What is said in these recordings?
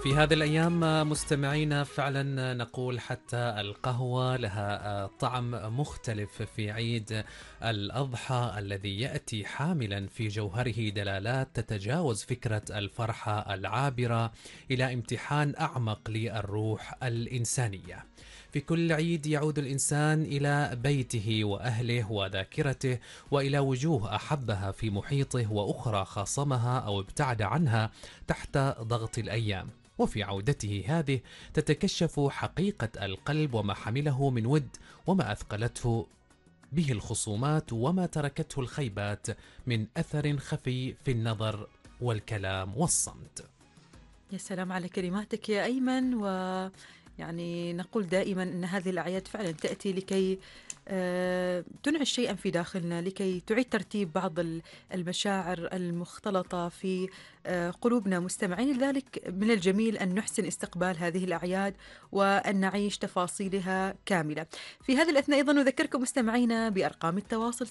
في هذه الأيام مستمعينا فعلا نقول حتى القهوة لها طعم مختلف في عيد الأضحى الذي يأتي حاملا في جوهره دلالات تتجاوز فكرة الفرحة العابرة إلى امتحان أعمق للروح الإنسانية. في كل عيد يعود الإنسان إلى بيته وأهله وذاكرته وإلى وجوه أحبها في محيطه وأخرى خاصمها أو ابتعد عنها تحت ضغط الأيام. وفي عودته هذه تتكشف حقيقة القلب وما حمله من ود وما أثقلته به الخصومات وما تركته الخيبات من أثر خفي في النظر والكلام والصمت. يا سلام على كلماتك يا أيمن. ويعني نقول دائما أن هذه الأعياد فعلا تأتي لكي تنعش شيئا في داخلنا، لكي تعيد ترتيب بعض المشاعر المختلطة في قلوبنا مستمعين. لذلك من الجميل أن نحسن استقبال هذه الأعياد وأن نعيش تفاصيلها كاملة. في هذه الأثناء أيضا نذكركم مستمعينا بأرقام التواصل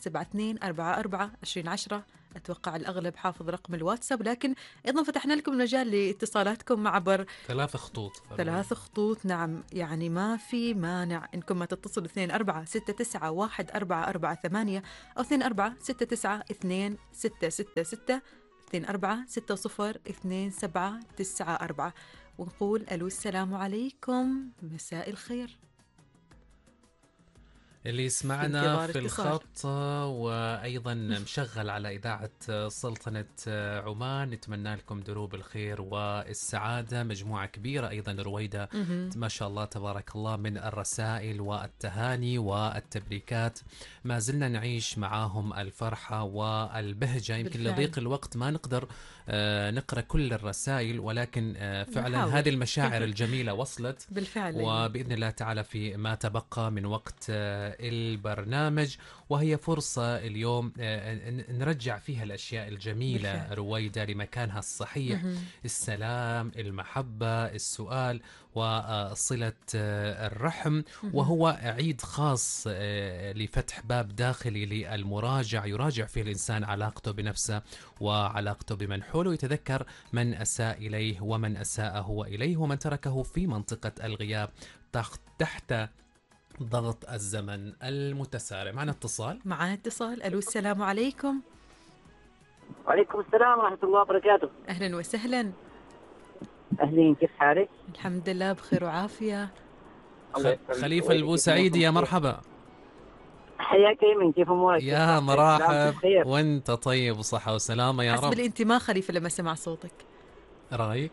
7244 أتوقع الأغلب حافظ رقم الواتساب، لكن أيضا فتحنا لكم المجال لاتصالاتكم عبر 3 خطوط. نعم، يعني ما في مانع إنكم ما تتصلوا 24691448 أو 24692666 24602794 ونقول ألو السلام عليكم، مساء الخير. اللي يسمعنا في الخط وأيضا مشغل على إذاعة سلطنة عمان، نتمنى لكم دروب الخير والسعادة. مجموعة كبيرة أيضا رويدة ما شاء الله تبارك الله من الرسائل والتهاني والتبريكات، ما زلنا نعيش معاهم الفرحة والبهجة. يمكن لضيق الوقت ما نقدر نقرأ كل الرسائل، ولكن فعلا هذه المشاعر الجميلة وصلت بالفعل، وبإذن الله تعالى في ما تبقى من وقت البرنامج، وهي فرصة اليوم نرجع فيها الأشياء الجميلة بالفعل. رويدة لمكانها الصحيح. السلام، المحبة، السؤال وصلة الرحم. وهو عيد خاص لفتح باب داخلي للمراجع، يراجع فيه الإنسان علاقته بنفسه وعلاقته بمن حوله، يتذكر من أساء إليه ومن أساء هو إليه ومن تركه في منطقة الغياب تحت ضغط الزمن المتسارع. معنا اتصال. ألو السلام عليكم. وعليكم السلام ورحمة الله وبركاته. أهلا وسهلا. أهلين، كيف حالك؟ الحمد لله بخير وعافية. خليفة البوسعيدي، يا مرحبا. حياك أيمن، كيف أمورك؟ يا مرحب، وانت طيب وصحة وسلامة يا رب. حسب الانتماء خليفة لما سمع صوتك. رأيك؟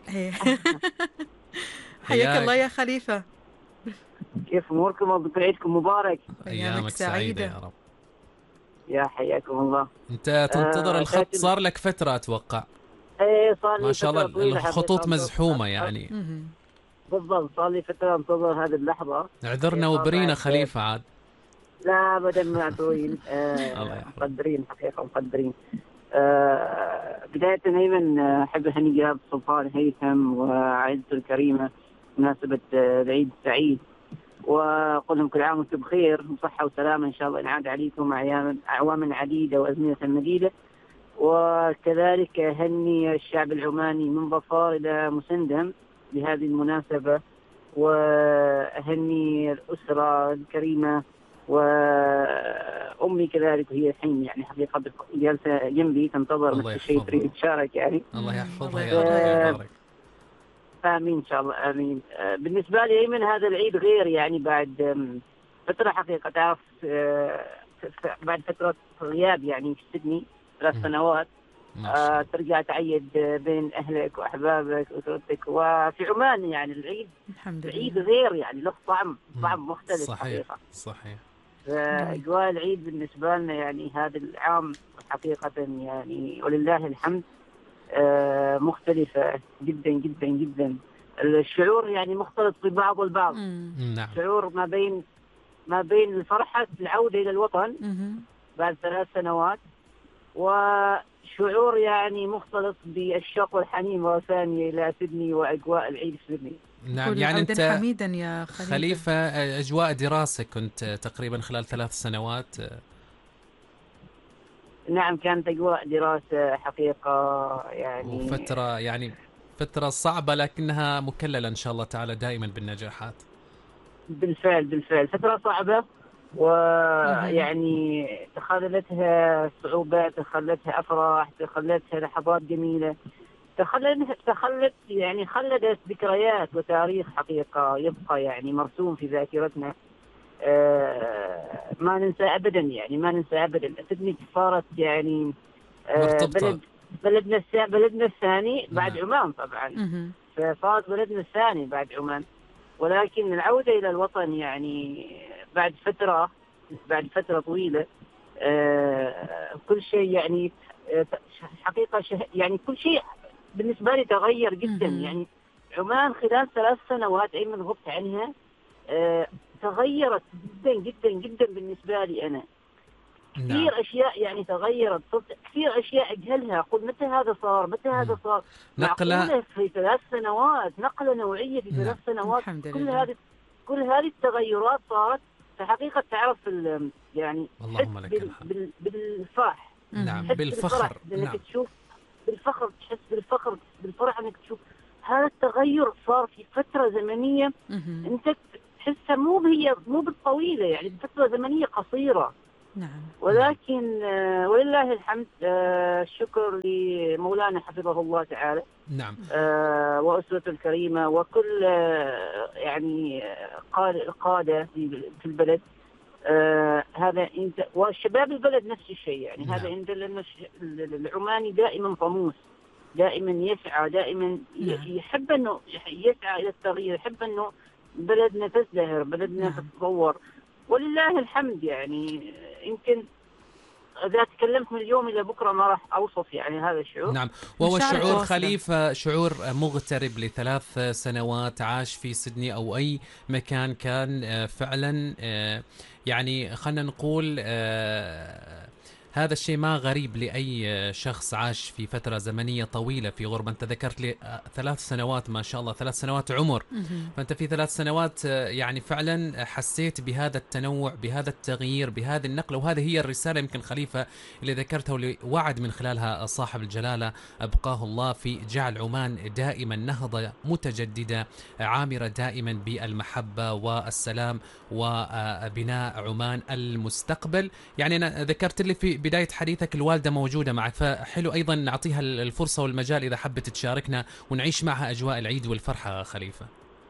حياك الله يا خليفة. كيف أموركم؟ عيدكم مبارك. أيامك سعيدة يا رب. يا حياكم الله. أنت تنتظر الخط صار لك فترة أتوقع. إيه صار لي ما شاء الله الخطوط مزحومة يعني. يعني. بالضبط، صار لي فترة انتظر هذه اللحظة. اعذرنا وبرينا خليفة عاد. لا أبدا معذورين. مقدرين حقيقة، مقدرين. بداية أيمن أحب أهني جناب السلطان هيثم وعائلته الكريمة بمناسبة العيد السعيد، وأقول لهم كل عام وأنتم بخير وصحة وسلامة إن شاء الله ينعاد عليكم أعواما عديدة وأزمنة مديدة. وكذلك أهني الشعب العماني من ظفار إلى مسندم بهذه المناسبة، وأهني الأسرة الكريمة وأمي كذلك، وهي الحين يعني حقيقة جالسة جنبي تنتظر نفس الشيء تريد تشارك يعني. الله يحفظها يا رب. آمين إن شاء الله آمين. بالنسبة لي أيمن هذا العيد غير يعني بعد فترة حقيقة، تعرف بعد فترة غياب يعني في سيدني 3 سنوات ترجع تعيد بين أهلك وأحبابك وأسرتك، وفي عمان يعني العيد عيد غير يعني له طعم مختلف. صحيح حقيقة. صحيح. أجواء العيد بالنسبة لنا يعني هذا العام حقيقة يعني ولله الحمد مختلفة جدا جدا جدا. الشعور يعني مختلط ببعض البعض. نعم. شعور ما بين الفرحة العودة إلى الوطن بعد 3 سنوات، وشعور يعني مختلط بالشوق والحنين مرة ثانية إلى سيدني وأجواء العيد في سيدني. نعم، يعني أنت حميدا يا خليفة أجواء دراسة كنت تقريبا خلال 3 سنوات. نعم كانت أجواء دراسة حقيقة يعني، وفترة يعني فترة صعبة لكنها مكللة إن شاء الله تعالى دائما بالنجاحات. بالفعل فترة صعبة، ويعني تخللتها صعوبات، تخللتها أفراح، تخللتها لحظات جميلة، تخلت يعني خلدت ذكريات وتاريخ حقيقة يبقى يعني مرسوم في ذاكرتنا. ما ننسى أبدا، يعني ما ننسى أبدا. سيدني صارت يعني مرتبطة. بلدنا الثاني بعد نعم. عمان طبعا. فصارت بلدنا الثاني بعد عمان، ولكن العودة إلى الوطن يعني بعد فترة طويلة، كل شيء يعني حقيقة يعني كل شيء بالنسبة لي تغير جدا. يعني عمان خلال 3 سنوات أيمن غبت عنها، تغيرت جدا جدا جدا بالنسبة لي أنا. كثير أشياء يعني تغيرت، كثير أشياء أجهلها، أقول متى هذا صار. نقلة في 3 سنوات، نقلة نوعية في 3 سنوات. كل هذه التغيرات صارت في حقيقة، تعرف يعني اللهم لك الحمد. بالفرح. نعم، بالفخر. انك تشوف بالفخر، تحس بالفرح انك تشوف هذا التغير صار في فترة زمنية انت تحسها مو بالطويلة، يعني بفترة زمنية قصيرة. نعم. ولكن ولله الحمد، الشكر لمولانا حفظه الله تعالى. نعم. وأسرته الكريمة، وكل يعني القادة في البلد. هذا انت وشباب البلد نفس الشيء يعني. نعم. هذا انت العماني دائما طموس، دائما يسعى، دائما يحب انه يسعى الى التغيير، يحب انه بلدنا تزدهر، بلدنا تتطور. ولله الحمد يعني. يمكن إذا تكلمت من اليوم إلى بكرة ما راح أوصف يعني هذا الشعور. نعم. وهو شعور خليفة، شعور مغترب ل3 سنوات عاش في سيدني أو أي مكان كان، فعلا يعني خلنا نقول هذا الشيء ما غريب لأي شخص عاش في فترة زمنية طويلة في غربة. أنت ذكرت لي 3 سنوات، ما شاء الله 3 سنوات عمر. فأنت في 3 سنوات يعني فعلا حسيت بهذا التنوع، بهذا التغيير، بهذه النقلة. وهذه هي الرسالة يمكن خليفة اللي ذكرتها واللي وعد من خلالها صاحب الجلالة أبقاه الله في جعل عمان دائما نهضة متجددة عامرة دائما بالمحبة والسلام وبناء عمان المستقبل. يعني أنا ذكرت لي في بداية حديثك الوالدة موجودة معك، فحلو أيضا نعطيها الفرصة والمجال إذا حبت تشاركنا ونعيش معها أجواء العيد والفرحة خليفة.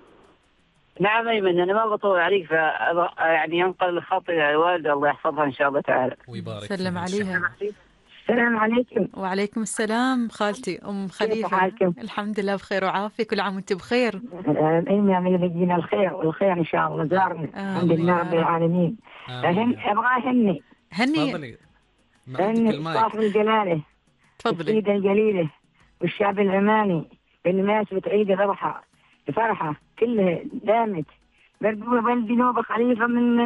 نعم أيمن، أنا ما بطول عليك، يعني ينقل الخط إلى الوالدة الله يحفظها إن شاء الله تعالى ويبارك سلم عليها. السلام عليكم. وعليكم السلام خالتي أم خليفة. الحمد لله بخير وعافية، كل عام وانت بخير. أيمن يعمل بيجينا الخير إن شاء الله. زارنا الحمد لله رب العالمين. أبغى هني صاحب الجلالة، تفضلي. السيدة الجليلة والشعب العماني بمناسبة عيد الأضحى. الفرحة كلها دامت بلدي نوبة خليفة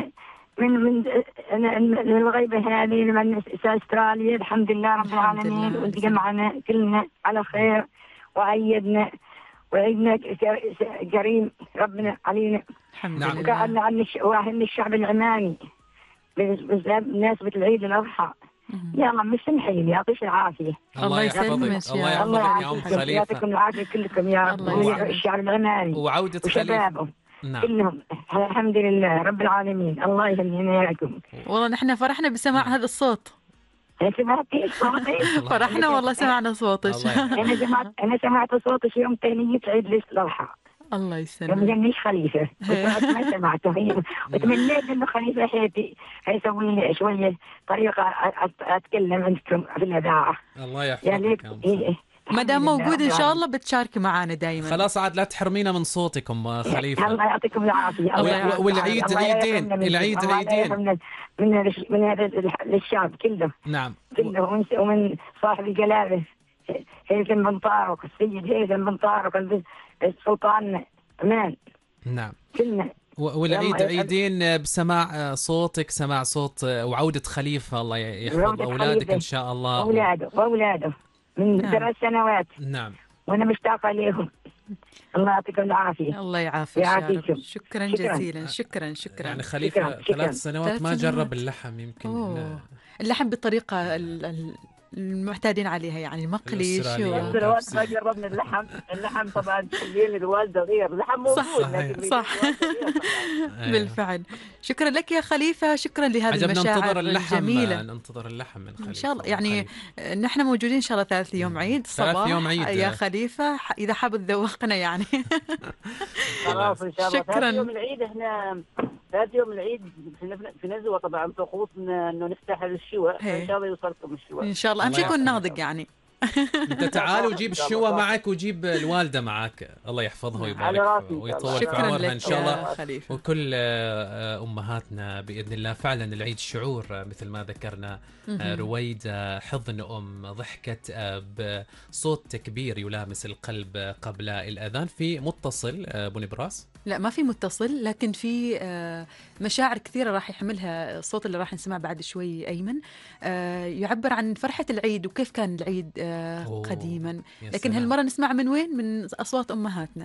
من الغيبة هذه من استراليا. الحمد لله رب العالمين، وانت جمعنا كلنا على خير وعيدنا وعيدنا كريم ربنا علينا. الحمد لله. وقعدنا عن الشعب العماني بمناسبة العيد الأضحى. يلا مسمحين، يعطيك العافية. الله يسلمك. الله يحفظك يا أم خليفة. يعطيكم العافية كلكم يا رب، والشعب العماني وعودة وشبابه. نعم. كلهم الحمد لله رب العالمين. الله يهنينا وياكم. والله نحن فرحنا بسماع هذا الصوت. سمعتي صوتي؟ فرحنا والله سمعنا صوتك. أنا سمعت صوتك يوم ثاني عيد الأضحى. الله يسلمك. مش خليفة ما سمعته. وتمنيت إنه خليفة هيسوي لي شوية طريقة أتكلم عندكم في الإذاعة. الله يحفظك. ما دام موجود إن شاء الله بتشاركي معانا دائما. خلاص عاد لا تحرمينا من صوتكم خليفة. الله يعطيكم العافية. والعيد عيدين، العيد عيدين من هذا للشعب كله. نعم. كله ومن صاحب الجلالة هيثم بن طارق، السيد هيثم بن طارق السلطان عمان. نعم. كلنا. والعيد عيدين بسماع صوتك، سماع صوت وعودة خليفة. الله يحفظ أولادك إن شاء الله. أولاده من 3 سنوات. نعم. وأنا مشتاقة لهم. الله يعطيكم العافية. الله يعافيك. شكرا جزيلا. شكرا. يعني خليفة 3 سنوات ما جرب اللحم يمكن. اللحم بالطريقة المعتادين عليها، يعني المقلي الأسترالية. شو. بس الوقت ما جربنا اللحم طبعا تخلين الوالده غير، اللحم موجود صحيح. لكن صح. الوالدة غير طبعاً. أيوة. بالفعل. شكرا لك يا خليفة، شكرا لهذه عجب، المشاعر ننتظر اللحم، الجميلة. ننتظر اللحم من خليفة إن شاء الله يعني وخليفة. نحن موجودين إن شاء الله 3 يوم عيد 3 يوم صباح عيد. يا خليفة، إذا حاب تذوقنا يعني. خلاص ان شاء الله. شكراً. 3 يوم العيد احنا 3 يوم العيد في نزوه طبعا، طقوس انه نفتح الشواء، هي. ان شاء الله يوصلكم الشواء. إن شاء الله. أهم الله شيء يكون يحفظك. ناضج يعني. انت تعال وجيب الشوى معك وجيب الوالده معك، الله يحفظها على ويبارك راسي إن شاء الله. ويطول في شكرا عمرها لك ان شاء الله. يا خليفة. وكل امهاتنا باذن الله. فعلا العيد شعور مثل ما ذكرنا رويدة، حضن ضحكت بصوت تكبير يلامس القلب قبل الاذان. في متصل ابو نبراس؟ لا ما في متصل، لكن في مشاعر كثيرة راح يحملها الصوت اللي راح نسمعه بعد شوي أيمن، يعبر عن فرحة العيد وكيف كان العيد قديما. لكن هالمرة نسمع من وين؟ من أصوات أمهاتنا.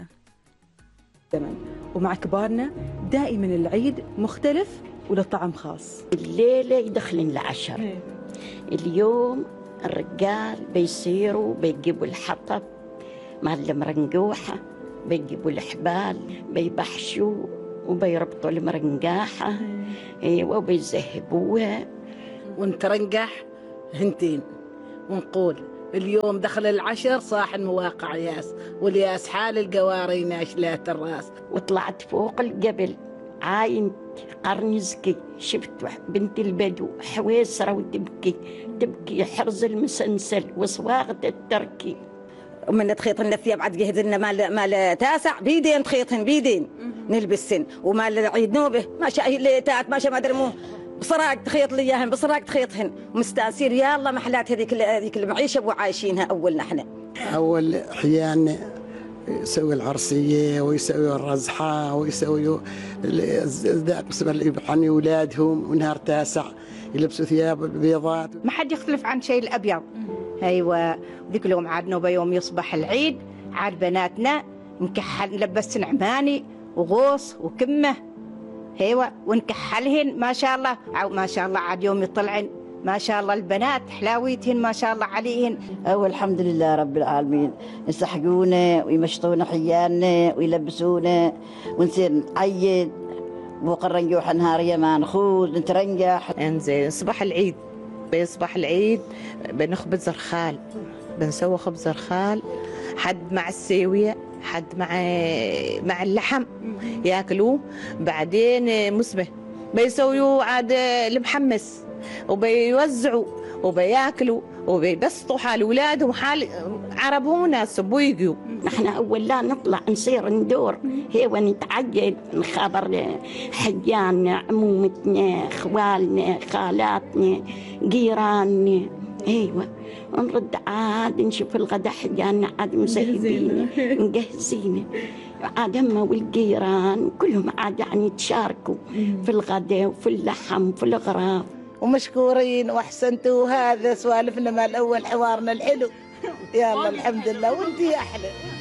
ومع كبارنا دائما العيد مختلف وله طعم خاص. الليلة يدخلن العشر. اليوم الرجال بيصيروا بيجيبوا الحطب مع المرنجوحة، بيجيبوا الحبال بيبحشوا وبيربطوا المرنجاحة وبيذهبوها ونترنجح هنتين ونقول اليوم دخل العشر صاح المواقع ياس، والياس حال القواري ناشلات الراس. وطلعت فوق الجبل عاينت قرنزكي، شفت بنت البدو حويسرة وتبكي حرز المسنسل وصواغة التركي. ومن تخيطن الثياب عاد جهزنا مال تاسع بيدين، تخيطهن بيدين نلبسن، ومال عيد نوبه ما شاء تاعت ما شاء ما ادري مو بصراق تخيط لي اياهن، بصراق تخيطهن مستانسين. يا الله محلات هذيك المعيشه ابو عايشينها اولنا احنا. اول احيان يسوي العرسيه ويسوي الرزحه ويسوي قسم عن اولادهم، ونهار تاسع يلبسوا ثياب بيضات. ما حد يختلف عن شيء الابيض. ايوه ذيك اليوم عاد نوبه يوم يصبح العيد، عاد بناتنا نكحل نلبسن عماني وغوص وكمه، ايوه ونكحلهن ما شاء الله. ما شاء الله عاد يوم يطلعن ما شاء الله البنات حلاويتهن ما شاء الله عليهن. والحمد لله رب العالمين، يسحقونا ويمشطونا حيالنا ويلبسونا ونصير نعيد وقرنجوح نهارية ما نخوض نترنجح. انزين صباح العيد، بيصبح العيد بنخبز رخال، بنسوي خبز رخال، حد مع السيوية حد مع اللحم ياكلوه. بعدين مسمه بيسويوا عاد المحمس وبيوزعوا وبياكلوا وبيبسطوا حال اولادهم حال عربهم وناس ويجوا. نحن اول لا نطلع نصير ندور هيو نتعجل نخبر حجاننا عمومتنا خوالنا خالاتنا جيراننا، ايوه نرد عاد نشوف الغدا حجاننا عاد مسهبين مجهزين عاد هم والجيران كلهم عاد يعني يتشاركوا في الغدا وفي اللحم وفي الغراف. ومشكورين واحسنتوا، هذا سوالفنا مع الاول حوارنا الحلو. يلا الحمد لله وانتي احلى.